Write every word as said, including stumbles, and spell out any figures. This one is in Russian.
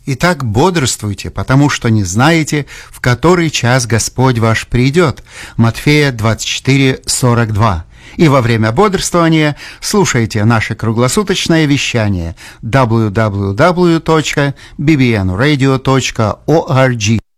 Итак, бодрствуйте, потому что не знаете, в который час Господь ваш придет. Матфея двадцать четыре сорок два. И во время бодрствования слушайте наше круглосуточное вещание дабл ю дабл ю дабл ю точка би би эн радио точка орг.